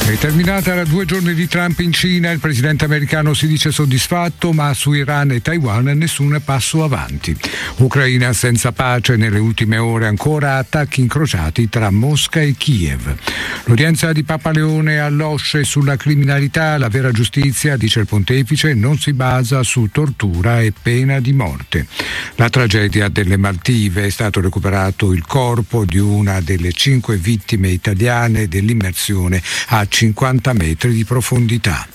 È terminata la 2 giorni di Trump in Cina, il presidente americano si dice soddisfatto, ma su Iran e Taiwan nessun passo avanti. Ucraina senza pace, nelle ultime ore ancora attacchi incrociati tra Mosca e Kiev. L'udienza di Papa Leone all'Osce sulla criminalità, la vera giustizia, dice il pontefice, non si basa su tortura e pena di morte. La tragedia delle Maldive, è stato recuperato il corpo di una delle 5 vittime italiane dell'immersione a 50 metri di profondità.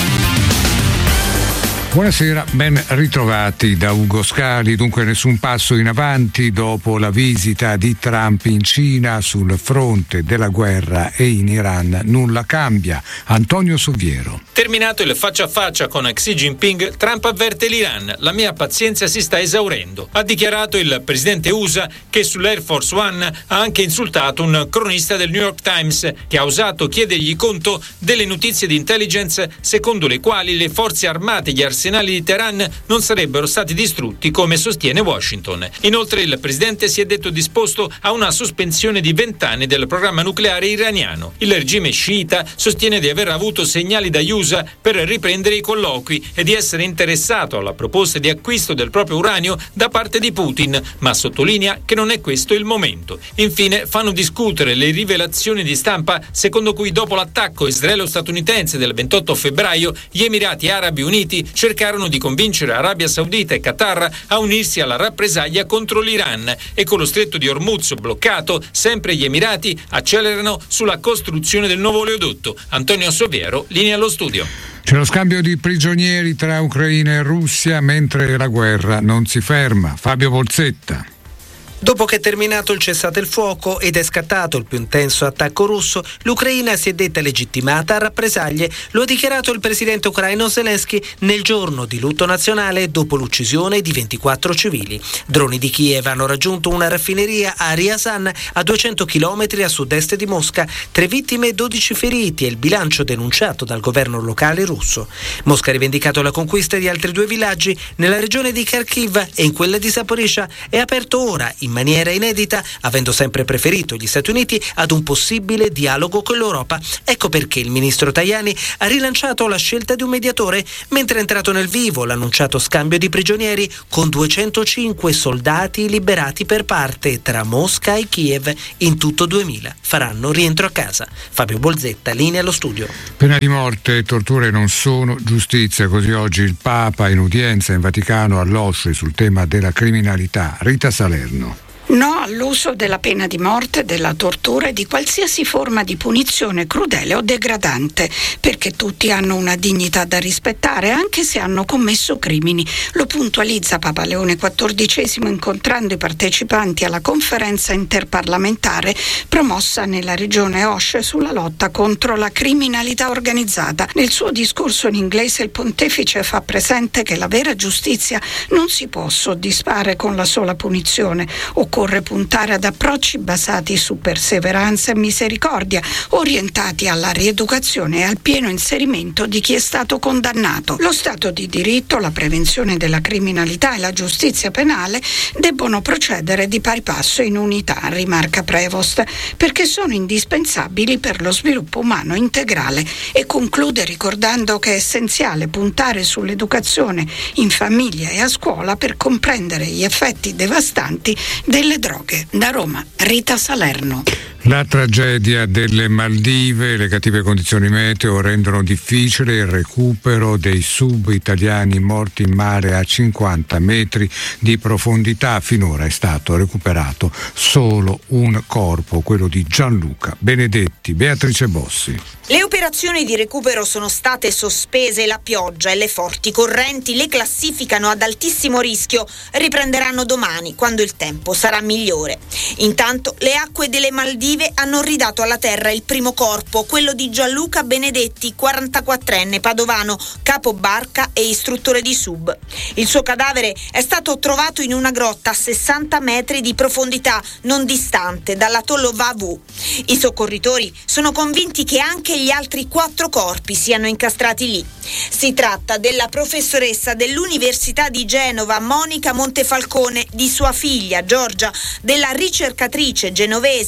Buonasera, ben ritrovati da Ugo Scali. Dunque nessun passo in avanti dopo la visita di Trump in Cina sul fronte della guerra e in Iran. Nulla cambia. Antonio Soviero. Terminato il faccia a faccia con Xi Jinping, Trump avverte l'Iran: la mia pazienza si sta esaurendo. Ha dichiarato il presidente USA che sull'Air Force One ha anche insultato un cronista del New York Times che ha osato chiedergli conto delle notizie di intelligence secondo le quali le forze armate e gli arsenali di Teheran non sarebbero stati distrutti come sostiene Washington. Inoltre il presidente si è detto disposto a una sospensione di 20 anni del programma nucleare iraniano. Il regime sciita sostiene di aver avuto segnali da USA per riprendere i colloqui e di essere interessato alla proposta di acquisto del proprio uranio da parte di Putin, ma sottolinea che non è questo il momento. Infine fanno discutere le rivelazioni di stampa secondo cui dopo l'attacco israelo-statunitense del 28 febbraio gli Emirati Arabi Uniti cercarono di convincere Arabia Saudita e Qatar a unirsi alla rappresaglia contro l'Iran e con lo stretto di Hormuz bloccato sempre gli Emirati accelerano sulla costruzione del nuovo oleodotto. Antonio Soviero, linea allo studio. C'è lo scambio di prigionieri tra Ucraina e Russia mentre la guerra non si ferma. Fabio Bolzetta. Dopo che è terminato il cessate il fuoco ed è scattato il più intenso attacco russo, l'Ucraina si è detta legittimata a rappresaglie, lo ha dichiarato il presidente ucraino Zelensky nel giorno di lutto nazionale dopo l'uccisione di 24 civili. Droni di Kiev hanno raggiunto una raffineria a Ryazan, a 200 km a sud-est di Mosca, 3 vittime e 12 feriti è il bilancio denunciato dal governo locale russo. Mosca ha rivendicato la conquista di altri 2 villaggi nella regione di Kharkiv e in quella di Zaporizhzhia è aperto ora in maniera inedita, avendo sempre preferito gli Stati Uniti ad un possibile dialogo con l'Europa. Ecco perché il ministro Tajani ha rilanciato la scelta di un mediatore, mentre è entrato nel vivo l'annunciato scambio di prigionieri con 205 soldati liberati per parte tra Mosca e Kiev. In tutto 2000 faranno rientro a casa. Fabio Bolzetta, linea allo studio. Pena di morte e torture non sono giustizia, così oggi il Papa in udienza in Vaticano all'Osce sul tema della criminalità. Rita Salerno. No all'uso della pena di morte, della tortura e di qualsiasi forma di punizione crudele o degradante, perché tutti hanno una dignità da rispettare anche se hanno commesso crimini. Lo puntualizza Papa Leone XIV incontrando i partecipanti alla conferenza interparlamentare promossa nella regione Osce sulla lotta contro la criminalità organizzata. Nel suo discorso in inglese il pontefice fa presente che la vera giustizia non si può soddisfare con la sola punizione. Occorre puntare ad approcci basati su perseveranza e misericordia, orientati alla rieducazione e al pieno inserimento di chi è stato condannato. Lo Stato di diritto, la prevenzione della criminalità e la giustizia penale debbono procedere di pari passo in unità, rimarca Prevost, perché sono indispensabili per lo sviluppo umano integrale, e conclude ricordando che è essenziale puntare sull'educazione in famiglia e a scuola per comprendere gli effetti devastanti delle droghe. Da Roma, Rita Salerno. La tragedia delle Maldive, le cattive condizioni meteo rendono difficile il recupero dei sub italiani morti in mare a 50 metri di profondità. Finora è stato recuperato solo un corpo, quello di Gianluca Benedetti. Beatrice Bossi. Le operazioni di recupero sono state sospese. La pioggia e le forti correnti le classificano ad altissimo rischio. Riprenderanno domani, quando il tempo sarà migliore. Intanto le acque delle Maldive hanno ridato alla terra il primo corpo, quello di Gianluca Benedetti, 44enne padovano, capo barca e istruttore di sub. Il suo cadavere è stato trovato in una grotta a 60 metri di profondità, non distante dall'atollo Vavu. I soccorritori sono convinti che anche gli altri 4 corpi siano incastrati lì. Si tratta della professoressa dell'Università di Genova Monica Montefalcone, di sua figlia Giorgia, della ricercatrice genovese Muriel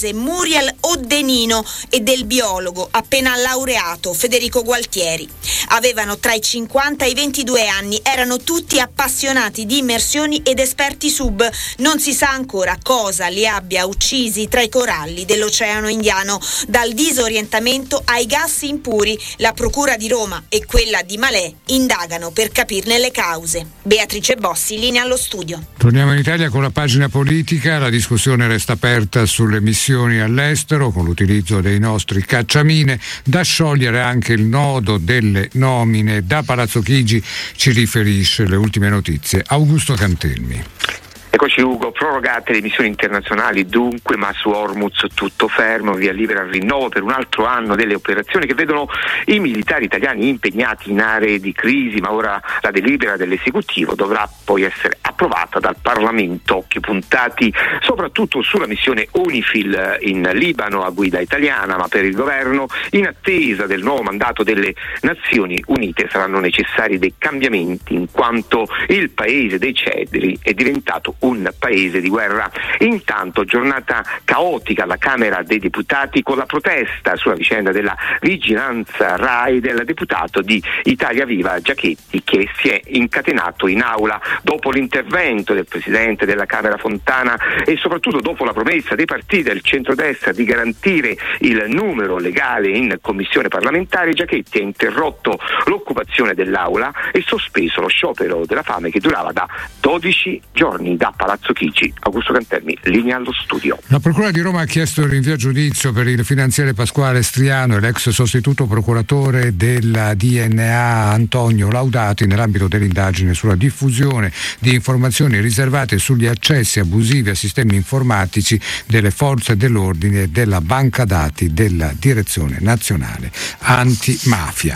Muriel Oddenino e del biologo appena laureato Federico Gualtieri. Avevano tra i 50 e i 22 anni, erano tutti appassionati di immersioni ed esperti sub. Non si sa ancora cosa li abbia uccisi tra i coralli dell'Oceano Indiano. Dal disorientamento ai gas impuri, la Procura di Roma e quella di Malé indagano per capirne le cause. Beatrice Bossi, linea allo studio. Torniamo in Italia con la pagina politica. La discussione resta aperta sulle missioni all'estero con l'utilizzo dei nostri cacciamine. Da sciogliere anche il nodo delle nomine. Da Palazzo Chigi ci riferisce le ultime notizie Augusto Cantelmi. Eccoci Ugo, prorogate le missioni internazionali dunque, ma su Hormuz tutto fermo, via libera al rinnovo per un altro anno delle operazioni che vedono i militari italiani impegnati in aree di crisi, ma ora la delibera dell'esecutivo dovrà poi essere approvata dal Parlamento. Occhi puntati soprattutto sulla missione UNIFIL in Libano a guida italiana, ma per il governo, in attesa del nuovo mandato delle Nazioni Unite, saranno necessari dei cambiamenti, in quanto il paese dei cedri è diventato un paese di guerra. Intanto giornata caotica alla Camera dei Deputati con la protesta sulla vicenda della vigilanza RAI del deputato di Italia Viva Giachetti, che si è incatenato in aula dopo l'intervento del presidente della Camera Fontana e soprattutto dopo la promessa dei partiti del centrodestra di garantire il numero legale in commissione parlamentare. Giachetti ha interrotto l'occupazione dell'aula e sospeso lo sciopero della fame che durava da 12 giorni. Da Palazzo Chigi, Augusto Cantelmi, linea allo studio. La Procura di Roma ha chiesto il rinvio a giudizio per il finanziere Pasquale Striano e l'ex sostituto procuratore della DNA Antonio Laudati nell'ambito dell'indagine sulla diffusione di informazioni riservate sugli accessi abusivi a sistemi informatici delle forze dell'ordine e della banca dati della Direzione Nazionale Antimafia.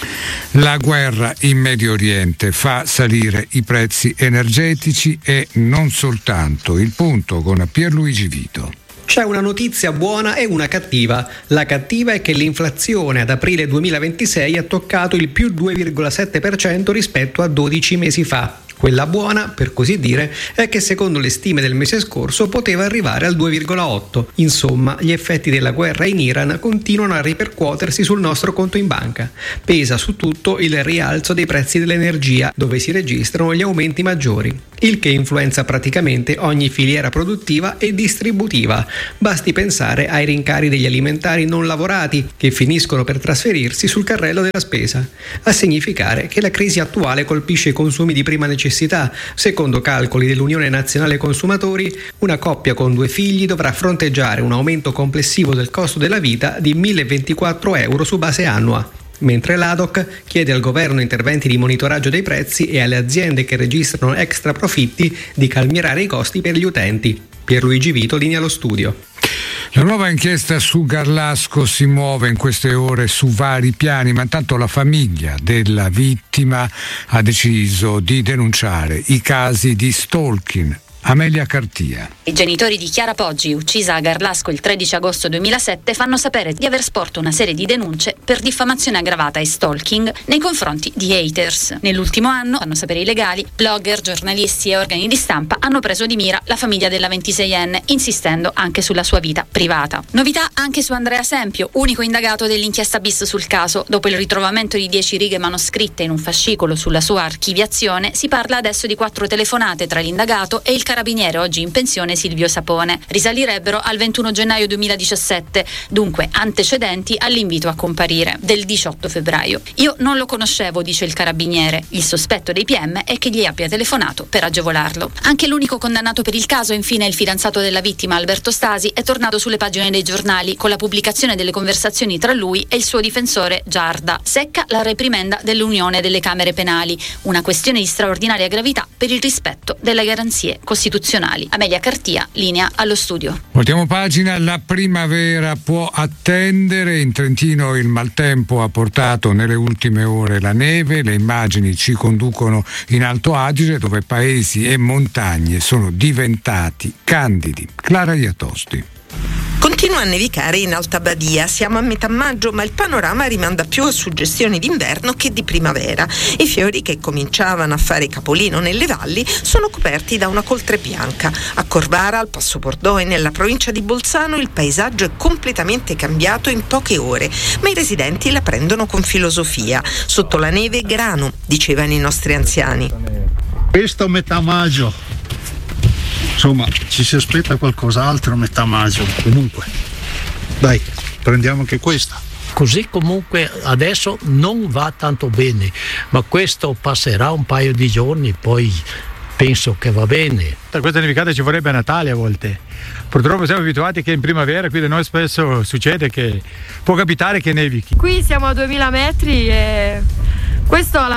La guerra in Medio Oriente fa salire i prezzi energetici e non soltanto. Il punto con Pierluigi Vito. C'è una notizia buona e una cattiva. La cattiva è che l'inflazione ad aprile 2026 ha toccato il più 2,7% rispetto a 12 mesi fa. Quella buona, per così dire, è che secondo le stime del mese scorso poteva arrivare al 2,8. Insomma, gli effetti della guerra in Iran continuano a ripercuotersi sul nostro conto in banca. Pesa su tutto il rialzo dei prezzi dell'energia, dove si registrano gli aumenti maggiori, il che influenza praticamente ogni filiera produttiva e distributiva. Basti pensare ai rincari degli alimentari non lavorati, che finiscono per trasferirsi sul carrello della spesa, a significare che la crisi attuale colpisce i consumi di prima necessità. Secondo calcoli dell'Unione Nazionale Consumatori, una coppia con 2 figli dovrà fronteggiare un aumento complessivo del costo della vita di 1.024 euro su base annua, mentre l'ADOC chiede al governo interventi di monitoraggio dei prezzi e alle aziende che registrano extra profitti di calmierare i costi per gli utenti. Pierluigi Vito, linea allo studio. La nuova inchiesta su Garlasco si muove in queste ore su vari piani, ma intanto la famiglia della vittima ha deciso di denunciare i casi di stalking. Amelia Cartia. I genitori di Chiara Poggi, uccisa a Garlasco il 13 agosto 2007, fanno sapere di aver sporto una serie di denunce per diffamazione aggravata e stalking nei confronti di haters. Nell'ultimo anno, fanno sapere i legali, blogger, giornalisti e organi di stampa hanno preso di mira la famiglia della 26enne, insistendo anche sulla sua vita privata. Novità anche su Andrea Sempio, unico indagato dell'inchiesta bis sul caso. Dopo il ritrovamento di 10 righe manoscritte in un fascicolo sulla sua archiviazione, si parla adesso di 4 telefonate tra l'indagato e il carabiniere oggi in pensione Silvio Sapone. Risalirebbero al 21 gennaio 2017, dunque antecedenti all'invito a comparire del 18 febbraio. Io non lo conoscevo, dice il carabiniere. Il sospetto dei PM è che gli abbia telefonato per agevolarlo. Anche l'unico condannato per il caso, infine il fidanzato della vittima Alberto Stasi, è tornato sulle pagine dei giornali con la pubblicazione delle conversazioni tra lui e il suo difensore Giarda. Secca la reprimenda dell'Unione delle Camere Penali, una questione di straordinaria gravità per il rispetto delle garanzie costituzionali. Amelia Cartia, linea allo studio. Voltiamo pagina. La primavera può attendere. In Trentino il maltempo ha portato nelle ultime ore la neve. Le immagini ci conducono in Alto Adige, dove paesi e montagne sono diventati candidi. Clara Iatosti. Continua a nevicare in Alta Badia, siamo a metà maggio ma il panorama rimanda più a suggestioni d'inverno che di primavera. I fiori che cominciavano a fare capolino nelle valli sono coperti da una coltre bianca. A Corvara, al Passo Pordoi, nella provincia di Bolzano, il paesaggio è completamente cambiato in poche ore, ma i residenti la prendono con filosofia. Sotto la neve grano, dicevano i nostri anziani. Questo metà maggio. Insomma, ci si aspetta qualcos'altro a metà maggio. Comunque, dai, prendiamo anche questa. Così comunque adesso non va tanto bene, ma questo passerà un paio di giorni, poi penso che va bene. Per questa nevicata ci vorrebbe a Natale a volte. Purtroppo siamo abituati che in primavera qui da noi spesso succede che può capitare che nevichi. Qui siamo a 2000 metri e questo alla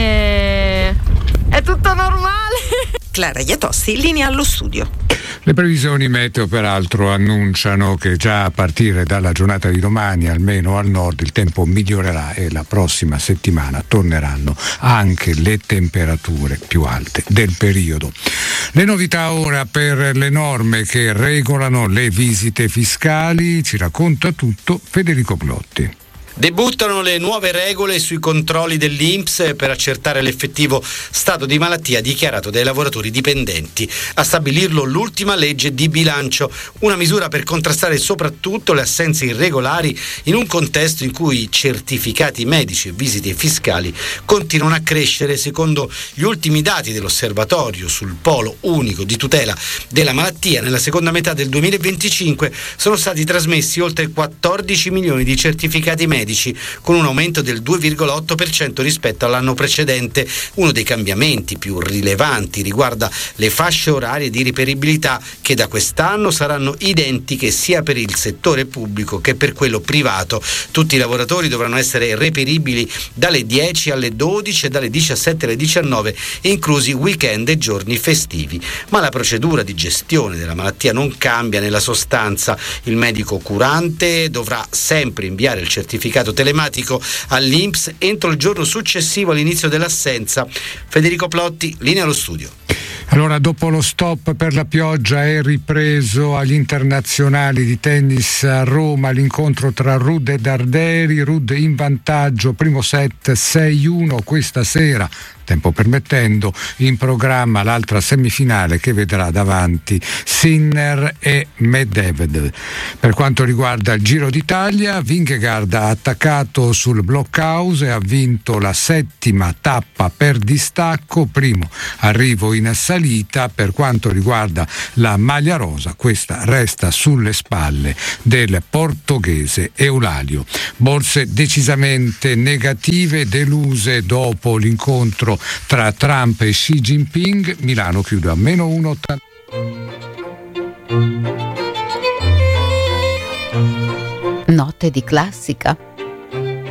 fine è tutto normale. Clara Iatossi, linea allo studio. Le previsioni meteo peraltro annunciano che già a partire dalla giornata di domani, almeno al nord, il tempo migliorerà e la prossima settimana torneranno anche le temperature più alte del periodo. Le novità ora per le norme che regolano le visite fiscali, ci racconta tutto Federico Glotti. Debuttano le nuove regole sui controlli dell'INPS per accertare l'effettivo stato di malattia dichiarato dai lavoratori dipendenti. A stabilirlo l'ultima legge di bilancio, una misura per contrastare soprattutto le assenze irregolari in un contesto in cui certificati medici e visite fiscali continuano a crescere. Secondo gli ultimi dati dell'Osservatorio sul Polo Unico di Tutela della Malattia, nella seconda metà del 2025 sono stati trasmessi oltre 14 milioni di certificati medici, con un aumento del 2,8% rispetto all'anno precedente. Uno dei cambiamenti più rilevanti riguarda le fasce orarie di riperibilità, che da quest'anno saranno identiche sia per il settore pubblico che per quello privato. Tutti i lavoratori dovranno essere reperibili dalle 10 alle 12 e dalle 17 alle 19, inclusi weekend e giorni festivi. Ma la procedura di gestione della malattia non cambia nella sostanza. Il medico curante dovrà sempre inviare il certificato telematico all'INPS entro il giorno successivo all'inizio dell'assenza. Federico Plotti, linea allo studio. Allora, dopo lo stop per la pioggia è ripreso agli internazionali di tennis a Roma l'incontro tra Ruud e Darderi. Ruud in vantaggio, primo set 6-1 questa sera, tempo permettendo, in programma l'altra semifinale che vedrà davanti Sinner e Medvedev. Per quanto riguarda il Giro d'Italia, Vingegaard ha attaccato sul blockhouse e ha vinto la 7ª tappa per distacco, primo arrivo in salita. Per quanto riguarda la maglia rosa, questa resta sulle spalle del portoghese Eulalio. Borse decisamente negative, deluse dopo l'incontro tra Trump e Xi Jinping. Milano chiude a meno 1,80. Notte di classica.